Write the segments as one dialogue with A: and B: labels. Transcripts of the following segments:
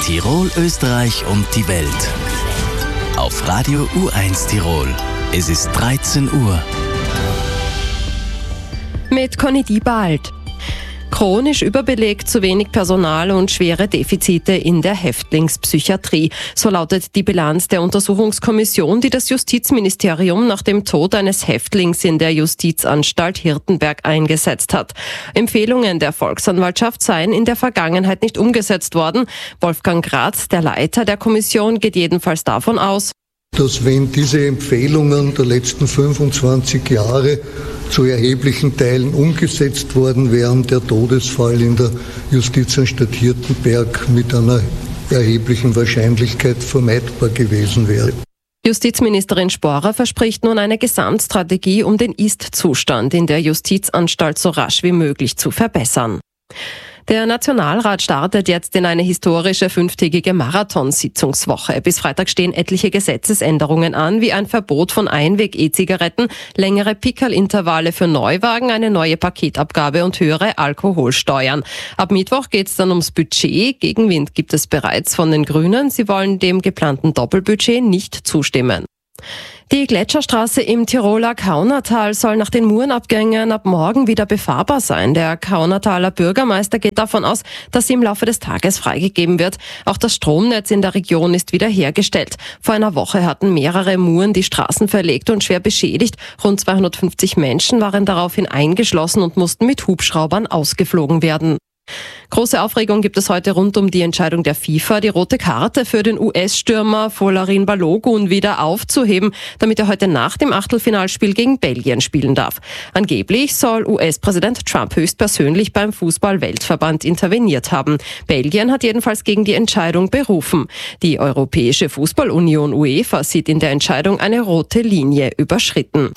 A: Tirol, Österreich und die Welt. Auf Radio U1 Tirol. Es ist 13 Uhr.
B: Mit Conny Diebald. Chronisch überbelegt, zu wenig Personal und schwere Defizite in der Häftlingspsychiatrie. So lautet die Bilanz der Untersuchungskommission, die das Justizministerium nach dem Tod eines Häftlings in der Justizanstalt Hirtenberg eingesetzt hat. Empfehlungen der Volksanwaltschaft seien in der Vergangenheit nicht umgesetzt worden. Wolfgang Graz, der Leiter der Kommission, geht jedenfalls davon aus,
C: dass wenn diese Empfehlungen der letzten 25 Jahre zu erheblichen Teilen umgesetzt worden wären, der Todesfall in der Justizanstalt Hirtenberg mit einer erheblichen Wahrscheinlichkeit vermeidbar gewesen wäre.
B: Justizministerin Sporer verspricht nun eine Gesamtstrategie, um den Ist-Zustand in der Justizanstalt so rasch wie möglich zu verbessern. Der Nationalrat startet jetzt in eine historische 5-tägige Marathonsitzungswoche. Bis Freitag stehen etliche Gesetzesänderungen an, wie ein Verbot von Einweg-E-Zigaretten, längere Pickerl-Intervalle für Neuwagen, eine neue Paketabgabe und höhere Alkoholsteuern. Ab Mittwoch geht's dann ums Budget. Gegenwind gibt es bereits von den Grünen. Sie wollen dem geplanten Doppelbudget nicht zustimmen. Die Gletscherstraße im Tiroler Kaunertal soll nach den Murenabgängen ab morgen wieder befahrbar sein. Der Kaunertaler Bürgermeister geht davon aus, dass sie im Laufe des Tages freigegeben wird. Auch das Stromnetz in der Region ist wieder hergestellt. Vor einer Woche hatten mehrere Muren die Straßen verlegt und schwer beschädigt. Rund 250 Menschen waren daraufhin eingeschlossen und mussten mit Hubschraubern ausgeflogen werden. Große Aufregung gibt es heute rund um die Entscheidung der FIFA, die rote Karte für den US-Stürmer Folarin Balogun wieder aufzuheben, damit er heute nach dem Achtelfinalspiel gegen Belgien spielen darf. Angeblich soll US-Präsident Trump höchstpersönlich beim Fußball-Weltverband interveniert haben. Belgien hat jedenfalls gegen die Entscheidung berufen. Die Europäische Fußballunion UEFA sieht in der Entscheidung eine rote Linie überschritten.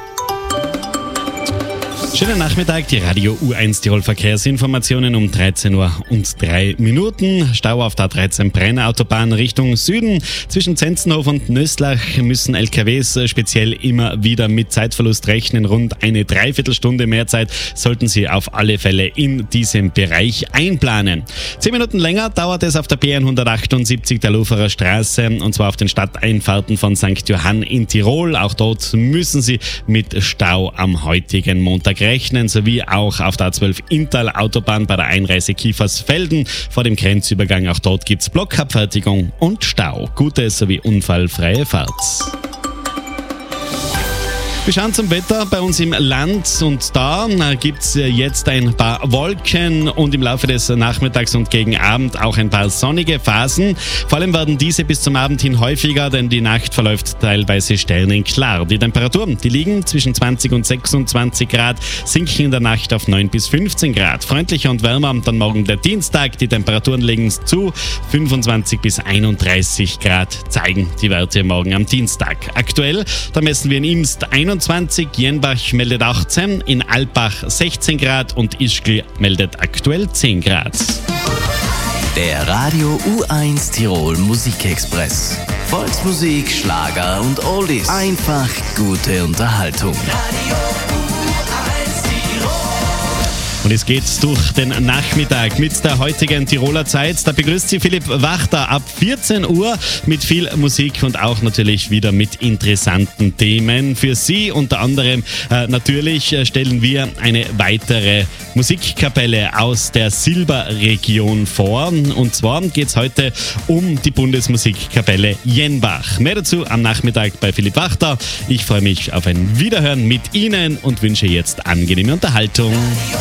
D: Schönen Nachmittag, die Radio U1 Tirol Verkehrsinformationen um 13 Uhr und 3 Minuten. Stau auf der A13 Brennautobahn Richtung Süden. Zwischen Zenzenhof und Nöslach müssen LKWs speziell immer wieder mit Zeitverlust rechnen. Rund eine Dreiviertelstunde mehr Zeit sollten Sie auf alle Fälle in diesem Bereich einplanen. 10 Minuten länger dauert es auf der B178 der Luferer Straße, und zwar auf den Stadteinfahrten von St. Johann in Tirol. Auch dort müssen Sie mit Stau am heutigen Montag rechnen, sowie auch auf der A12 Inntal-Autobahn bei der Einreise Kiefersfelden vor dem Grenzübergang. Auch dort gibt's Blockabfertigung und Stau. Gute sowie unfallfreie Fahrt. Wir schauen zum Wetter bei uns im Land, und da gibt's jetzt ein paar Wolken und im Laufe des Nachmittags und gegen Abend auch ein paar sonnige Phasen. Vor allem werden diese bis zum Abend hin häufiger, denn die Nacht verläuft teilweise sternenklar. Die Temperaturen, die liegen zwischen 20 und 26 Grad, sinken in der Nacht auf 9 bis 15 Grad. Freundlicher und wärmer dann morgen der Dienstag. Die Temperaturen legen zu 25 bis 31 Grad, zeigen die Werte morgen am Dienstag. Aktuell, da messen wir in Imst 21, Jenbach meldet 18, in Alpbach 16 Grad und Ischgl meldet aktuell 10 Grad.
A: Der Radio U1 Tirol Musikexpress. Volksmusik, Schlager und Oldies. Einfach gute Unterhaltung.
D: Und es geht durch den Nachmittag mit der heutigen Tiroler Zeit. Da begrüßt Sie Philipp Wachter ab 14 Uhr mit viel Musik und auch natürlich wieder mit interessanten Themen für Sie. Unter anderem natürlich stellen wir eine weitere Musikkapelle aus der Silberregion vor. Und zwar geht es heute um die Bundesmusikkapelle Jenbach. Mehr dazu am Nachmittag bei Philipp Wachter. Ich freue mich auf ein Wiederhören mit Ihnen und wünsche jetzt angenehme Unterhaltung.